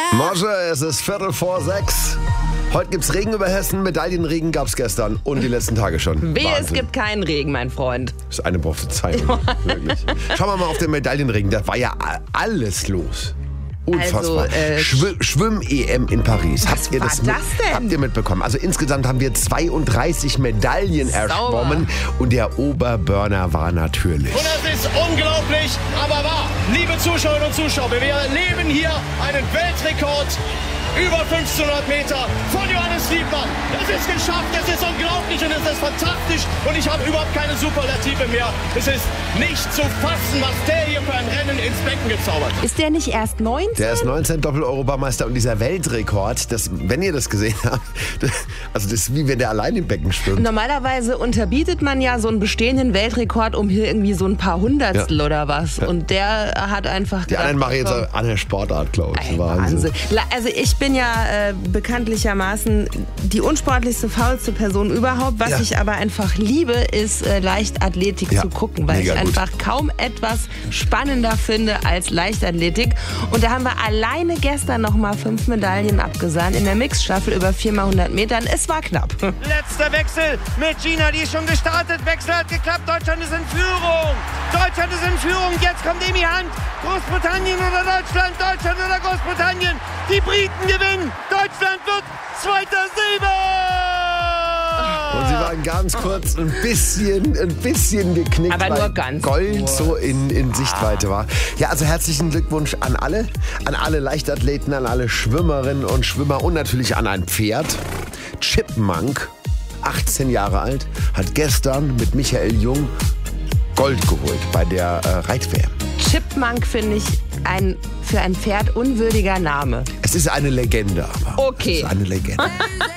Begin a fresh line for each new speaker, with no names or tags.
Mosche, es ist 5:45. Heute gibt's Regen über Hessen, Medaillenregen gab's gestern und die letzten Tage schon.
Wehe,
Wahnsinn.
es gibt keinen Regen, mein Freund.
Das ist eine Prophezeiung, wirklich. Schauen wir mal auf den Medaillenregen, da war ja alles los. Unfassbar.
Also,
Schwimm-EM in Paris.
Was war das denn?
Habt ihr mitbekommen? Also insgesamt haben wir 32 Medaillen erschwommen und der Oberburner war natürlich.
Und das ist unglaublich, aber wahr. Liebe Zuschauerinnen und Zuschauer, wir erleben hier einen Weltrekord. Über 1500 Meter von Johannes Liebmann. Es ist geschafft, es ist unglaublich und es ist fantastisch. Und ich habe überhaupt keine Superlative mehr. Es ist nicht zu fassen, was der hier für ein Rennen ins Becken gezaubert hat.
Ist der nicht erst 19?
Der ist 19 Doppel-Europameister und dieser Weltrekord, das, wenn ihr das gesehen habt, also das ist wie wenn der allein im Becken schwimmt.
Normalerweise unterbietet man ja so einen bestehenden Weltrekord um hier irgendwie so ein paar Hundertstel oder was. Ja. Und der hat einfach
Die anderen machen jetzt eine andere Sportart, glaube ich.
Wahnsinn. Also ich bin ja bekanntlichermaßen die unsportlichste, faulste Person überhaupt. Was ich aber einfach liebe, ist Leichtathletik zu gucken, weil ich einfach kaum etwas spannender finde als Leichtathletik. Und da haben wir alleine gestern nochmal 5 Medaillen abgesahnt in der Mixstaffel über 4x100 Metern. Es war knapp.
Letzter Wechsel mit Gina, die ist schon gestartet. Wechsel hat geklappt, Deutschland ist in Führung. Deutschland ist in Führung, jetzt kommt Emi Hand. Großbritannien oder Deutschland, Deutschland oder Großbritannien. Die Briten gewinnen, Deutschland wird zweiter Silber.
Und sie waren ganz kurz ein bisschen geknickt,
aber
weil
nur ganz
Gold
kurz.
so in Sichtweite war. Ja, also herzlichen Glückwunsch an alle Leichtathleten, an alle Schwimmerinnen und Schwimmer und natürlich an ein Pferd. Chipmunk, 18 Jahre alt, hat gestern mit Michael Jung Gold geholt bei der Reit-WM.
Chipmunk finde ich für ein Pferd unwürdiger Name.
Es ist eine Legende, aber.
Okay.
Es ist eine Legende.